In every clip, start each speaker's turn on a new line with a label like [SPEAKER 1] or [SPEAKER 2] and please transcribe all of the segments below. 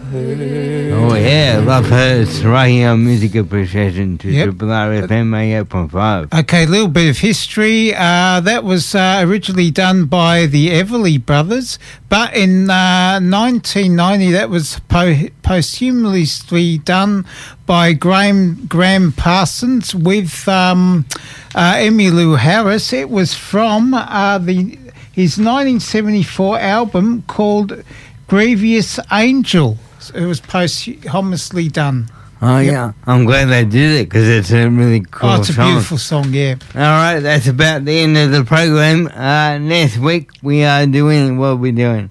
[SPEAKER 1] Oh yeah, love her. It's right here on Music Appreciation to Triple R FM 88.5.
[SPEAKER 2] Okay, a little bit of history. That was originally done by the Everly Brothers, but in 1990 that was posthumously done by Graham Parsons with Emmylou Harris. It was from his 1974 album called Grievous Angel. It was posthumously done.
[SPEAKER 1] Oh, yeah. I'm glad they did it because it's a really cool song.
[SPEAKER 2] Oh, it's a beautiful song, yeah.
[SPEAKER 1] All right, that's about the end of the program. Next week, we are doing... What are we doing?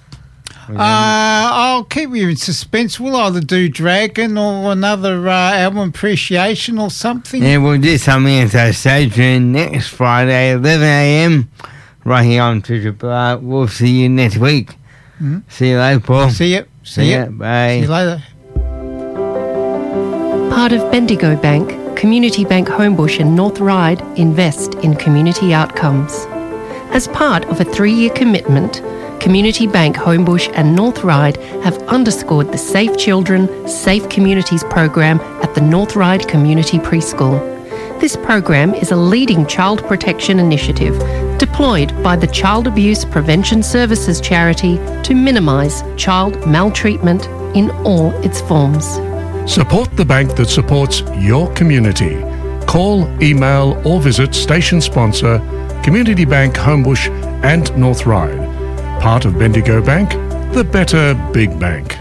[SPEAKER 2] I'll keep you in suspense. We'll either do Dragon or another album appreciation or something.
[SPEAKER 1] Yeah, we'll do something. So stay tuned next Friday, 11 a.m, right here on Triple R. We'll see you next week. Mm-hmm. See you later, Paul.
[SPEAKER 2] See you.
[SPEAKER 1] See ya. Bye.
[SPEAKER 2] See you later.
[SPEAKER 3] Part of Bendigo Bank, Community Bank Homebush and North Ryde invest in community outcomes. As part of a 3-year commitment, Community Bank Homebush and North Ryde have underscored the Safe Children, Safe Communities program at the North Ryde Community Preschool. This program is a leading child protection initiative deployed by the Child Abuse Prevention Services charity to minimise child maltreatment in all its forms.
[SPEAKER 4] Support the bank that supports your community. Call, email or visit station sponsor Community Bank Homebush and North Ryde. Part of Bendigo Bank, the better big bank.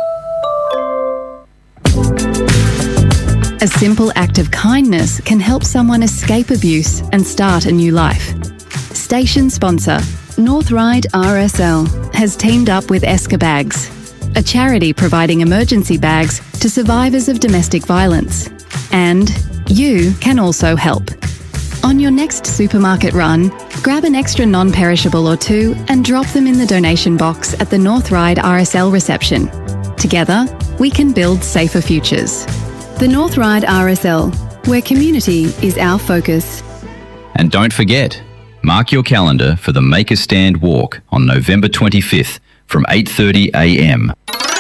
[SPEAKER 5] A simple act of kindness can help someone escape abuse and start a new life. Station sponsor, North Ryde RSL, has teamed up with Esker Bags, a charity providing emergency bags to survivors of domestic violence. And you can also help. On your next supermarket run, grab an extra non-perishable or two and drop them in the donation box at the North Ryde RSL reception. Together, we can build safer futures. The North Ryde RSL, where community is our focus.
[SPEAKER 6] And don't forget, mark your calendar for the Make a Stand walk on November 25th from 8:30 a.m.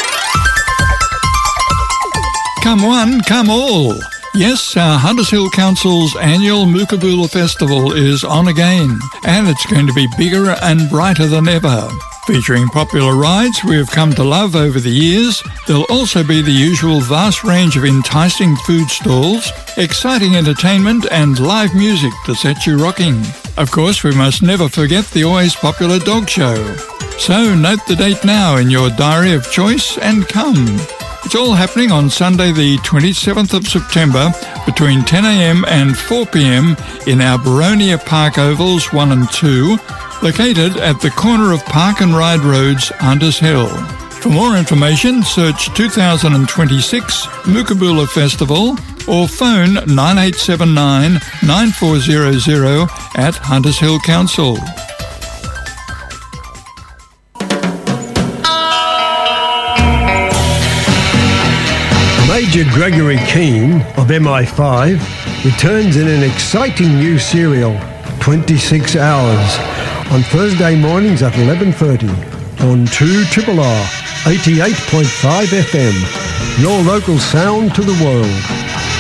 [SPEAKER 7] Come one, come all. Yes, Hunters Hill Council's annual Mookaboola Festival is on again, and it's going to be bigger and brighter than ever. Featuring popular rides we've come to love over the years, there'll also be the usual vast range of enticing food stalls, exciting entertainment and live music to set you rocking. Of course, we must never forget the always popular dog show. So note the date now in your diary of choice and come. It's all happening on Sunday the 27th of September between 10 a.m. and 4 p.m. in our Baronia Park Ovals 1 and 2, located at the corner of Park and Ride Roads, Hunters Hill. For more information, search 2026 Mookaboola Festival or phone 9879 9400 at Hunters Hill Council.
[SPEAKER 8] Major Gregory Keane of MI5 returns in an exciting new serial, 26 Hours, on Thursday mornings at 11:30 on 2RRR 88.5 FM, your local sound to the world.